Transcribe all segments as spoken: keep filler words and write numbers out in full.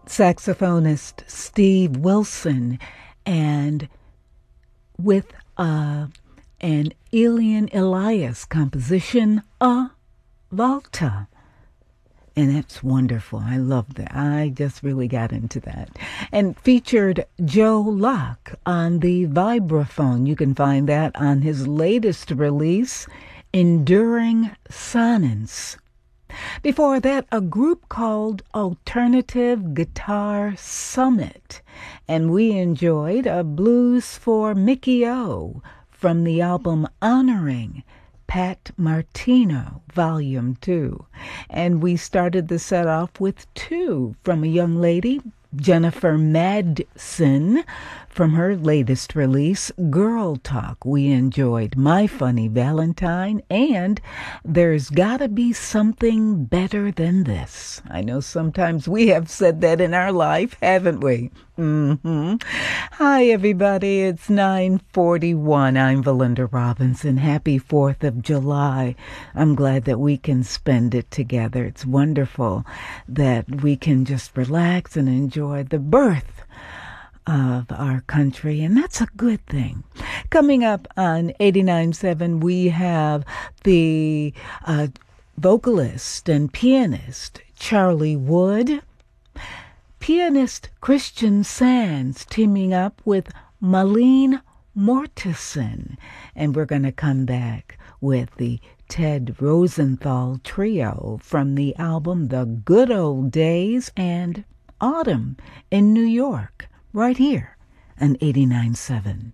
saxophonist Steve Wilson, and with uh, an Elian Elias composition, A Volta. And that's wonderful. I love that. I just really got into that. And featured Joe Locke on the vibraphone. You can find that on his latest release, Enduring Sonnets. Before that, a group called Alternative Guitar Summit. And we enjoyed a Blues for Mickey O from the album Honoring Pat Martino, Volume two. And we started the set off with two from a young lady, Jennifer Madsen, from her latest release, Girl Talk. We enjoyed My Funny Valentine and There's Gotta Be Something Better Than This. I know sometimes we have said that in our life, haven't we? Mm-hmm. Hi, everybody. It's nine forty-one. I'm Valinda Robinson. Happy fourth of July. I'm glad that we can spend it together. It's wonderful that we can just relax and enjoy the birth of our country, and that's a good thing. Coming up on eighty-nine point seven, we have the uh, vocalist and pianist Charlie Wood, pianist Christian Sands teaming up with Malene Mortensen, and we're going to come back with the Ted Rosenthal Trio from the album The Good Old Days and Autumn in New York, right here on eighty-nine point seven.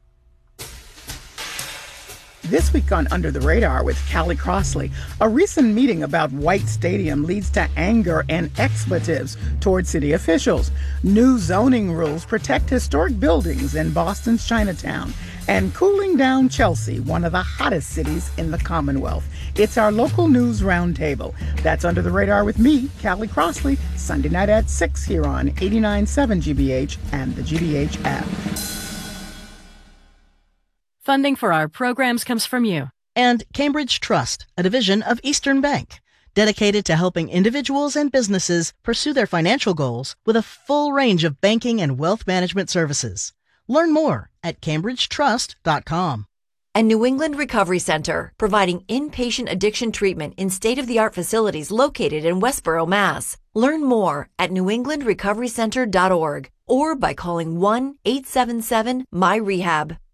This week on Under the Radar with Callie Crossley, a recent meeting about White Stadium leads to anger and expletives toward city officials. New zoning rules protect historic buildings in Boston's Chinatown. And cooling down Chelsea, one of the hottest cities in the Commonwealth. It's our local news roundtable. That's Under the Radar with me, Callie Crossley, Sunday night at six here on eighty-nine point seven G B H and the G B H app. Funding for our programs comes from you. And Cambridge Trust, a division of Eastern Bank, dedicated to helping individuals and businesses pursue their financial goals with a full range of banking and wealth management services. Learn more at cambridge trust dot com. And New England Recovery Center, providing inpatient addiction treatment in state-of-the-art facilities located in Westboro, Mass. Learn more at new england recovery center dot org or by calling one eight seven seven M Y rehab.